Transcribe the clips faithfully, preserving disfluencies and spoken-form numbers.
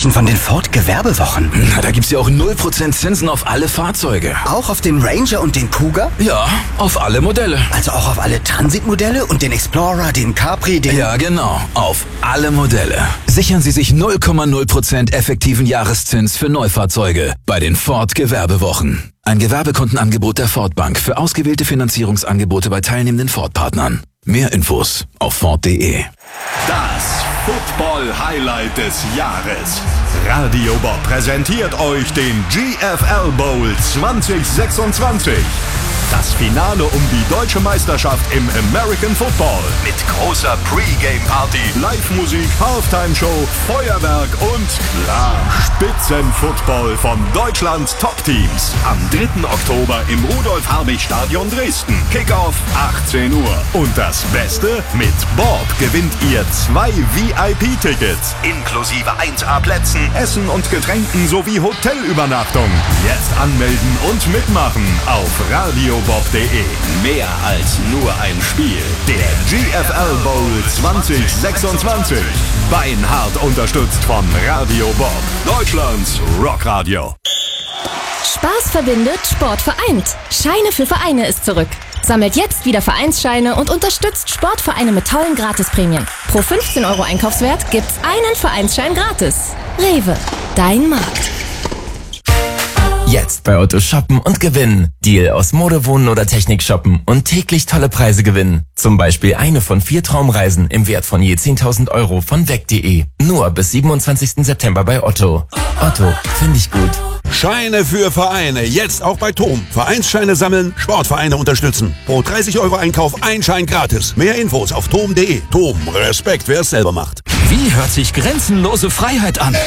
sprechen von den Ford-Gewerbewochen. Na, da gibt's ja auch null Prozent Zinsen auf alle Fahrzeuge. Auch auf den Ranger und den Kuga? Ja, auf alle Modelle. Also auch auf alle Transitmodelle und den Explorer, den Capri, den... Ja, genau. Auf alle Modelle. Sichern Sie sich null Komma null Prozent effektiven Jahreszins für Neufahrzeuge bei den Ford-Gewerbewochen. Ein Gewerbekundenangebot der Ford Bank für ausgewählte Finanzierungsangebote bei teilnehmenden Ford-Partnern. Mehr Infos auf Ford punkt de. Das Football-Highlight des Jahres. Radio Bob präsentiert euch den G F L Bowl zwanzig sechsundzwanzig. Das Finale um die deutsche Meisterschaft im American Football. Mit großer Pre-Game-Party, Live-Musik, Halftime-Show, Feuerwerk und, klar, Spitzenfootball von Deutschlands Top-Teams. Am dritten Oktober im Rudolf-Habich-Stadion Dresden. Kickoff achtzehn Uhr. Und das Beste? Mit Bob gewinnt ihr zwei V I P-Tickets. Inklusive eins A-Plätzen, Essen und Getränken sowie Hotelübernachtung. Jetzt anmelden und mitmachen auf radio bob punkt de. Mehr als nur ein Spiel. Der G F L Bowl zwanzig sechsundzwanzig. Beinhart unterstützt von Radio Bob. Deutschlands Rockradio. Spaß verbindet, Sport vereint. Scheine für Vereine ist zurück. Sammelt jetzt wieder Vereinsscheine und unterstützt Sportvereine mit tollen Gratisprämien. Pro fünfzehn Euro Einkaufswert gibt's einen Vereinsschein gratis. Rewe, dein Markt. Jetzt bei Otto shoppen und gewinnen. Deal aus Mode, Wohnen oder Technik shoppen und täglich tolle Preise gewinnen. Zum Beispiel eine von vier Traumreisen im Wert von je zehntausend Euro von weg punkt de. Nur bis siebenundzwanzigsten September bei Otto. Otto, finde ich gut. Scheine für Vereine, jetzt auch bei Tom. Vereinsscheine sammeln, Sportvereine unterstützen. Pro dreißig Euro Einkauf ein Schein gratis. Mehr Infos auf tom punkt de. Tom, Respekt, wer es selber macht. Wie hört sich grenzenlose Freiheit an?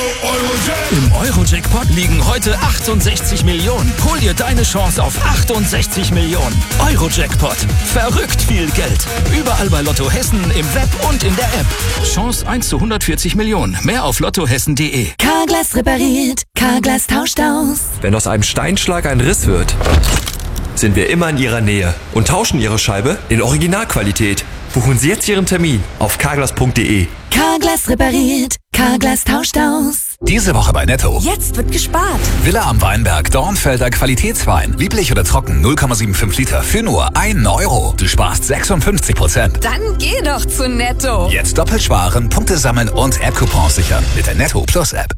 Im Euro-Jackpot liegen heute achtundsechzig Millionen. Hol dir deine Chance auf achtundsechzig Millionen. Euro-Jackpot. Verrückt viel Geld. Überall bei Lotto Hessen, im Web und in der App. Chance eins zu hundertvierzig Millionen. Mehr auf lottohessen punkt de. Carglass repariert. Carglass tauscht aus. Wenn aus einem Steinschlag ein Riss wird, sind wir immer in Ihrer Nähe und tauschen Ihre Scheibe in Originalqualität. Buchen Sie jetzt Ihren Termin auf carglass punkt de. Carglass repariert. Carglass tauscht aus. Diese Woche bei Netto. Jetzt wird gespart. Villa am Weinberg, Dornfelder Qualitätswein. Lieblich oder trocken, null Komma fünfundsiebzig Liter für nur einen Euro. Du sparst sechsundfünfzig Prozent. Dann geh doch zu Netto. Jetzt doppelt sparen, Punkte sammeln und App-Coupons sichern mit der Netto Plus App.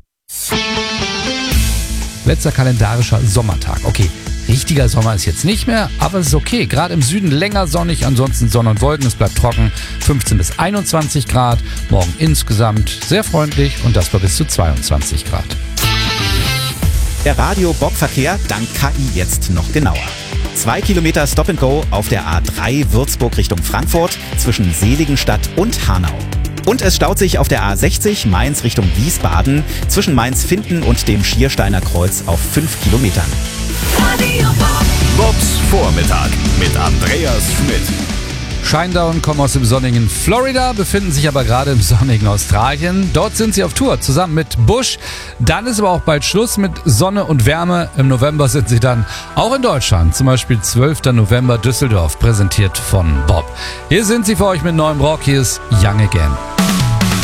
Letzter kalendarischer Sommertag. Okay, richtiger Sommer ist jetzt nicht mehr, aber es ist okay. Gerade im Süden länger sonnig, ansonsten Sonne und Wolken, es bleibt trocken. fünfzehn bis einundzwanzig Grad, morgen insgesamt sehr freundlich und das war bis zu zweiundzwanzig Grad. Der Radio-Bob-Verkehr dank K I jetzt noch genauer. Zwei Kilometer Stop and Go auf der A drei Würzburg Richtung Frankfurt zwischen Seligenstadt und Hanau. Und es staut sich auf der A sechzig Mainz Richtung Wiesbaden zwischen Mainz-Finden und dem Schiersteiner Kreuz auf fünf Kilometern. Radio Bob. Bobs Vormittag mit Andreas Schmidt. Shinedown kommen aus dem sonnigen Florida, befinden sich aber gerade im sonnigen Australien. Dort sind sie auf Tour, zusammen mit Bush. Dann ist aber auch bald Schluss mit Sonne und Wärme. Im November sind sie dann auch in Deutschland, zum Beispiel zwölfter November Düsseldorf, präsentiert von Bob. Hier sind sie für euch mit neuem Rock, hier ist Young Again.